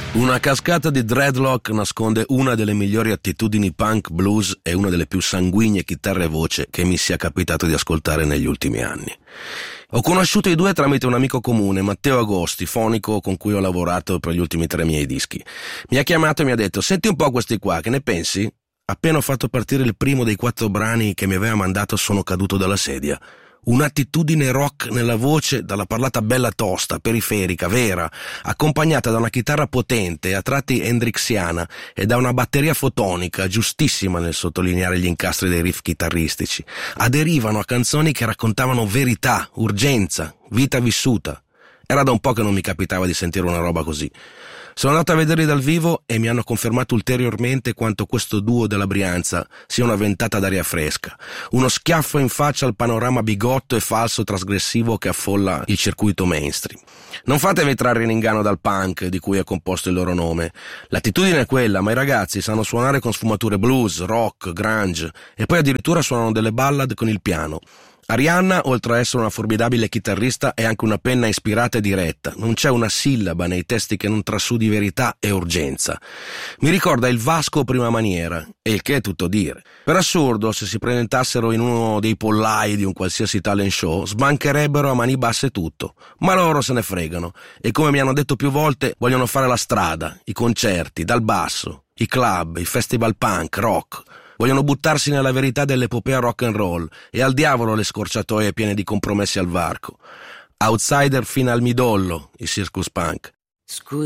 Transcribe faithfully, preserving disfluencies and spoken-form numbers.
Una cascata di dreadlock nasconde una delle migliori attitudini punk blues e una delle più sanguigne chitarre e voce che mi sia capitato di ascoltare negli ultimi anni. Ho conosciuto i due tramite un amico comune, Matteo Agosti, fonico con cui ho lavorato per gli ultimi tre miei dischi. Mi ha chiamato e mi ha detto: senti un po' questi qua, che ne pensi? Appena ho fatto partire il primo dei quattro brani che mi aveva mandato sono caduto dalla sedia. Un'attitudine rock nella voce, dalla parlata bella tosta, periferica, vera, accompagnata da una chitarra potente, a tratti hendrixiana, e da una batteria fotonica, giustissima nel sottolineare gli incastri dei riff chitarristici. Aderivano a canzoni che raccontavano verità, urgenza, vita vissuta. Era da un po' che non mi capitava di sentire una roba così. Sono andato a vederli dal vivo e mi hanno confermato ulteriormente quanto questo duo della Brianza sia una ventata d'aria fresca, uno schiaffo in faccia al panorama bigotto e falso trasgressivo che affolla il circuito mainstream. Non fatevi trarre in inganno dal punk di cui è composto il loro nome. L'attitudine è quella, ma i ragazzi sanno suonare con sfumature blues, rock, grunge e poi addirittura suonano delle ballad con il piano. Arianna, oltre a essere una formidabile chitarrista, è anche una penna ispirata e diretta. Non c'è una sillaba nei testi che non trasudi verità e urgenza. Mi ricorda il Vasco prima maniera, e il che è tutto dire. Per assurdo, se si presentassero in uno dei pollai di un qualsiasi talent show, sbancherebbero a mani basse tutto. Ma loro se ne fregano, e come mi hanno detto più volte, vogliono fare la strada, i concerti, dal basso, i club, i festival punk, rock. Vogliono buttarsi nella verità dell'epopea rock and roll e al diavolo le scorciatoie piene di compromessi al varco. Outsider fino al midollo, il circus punk. Scusa.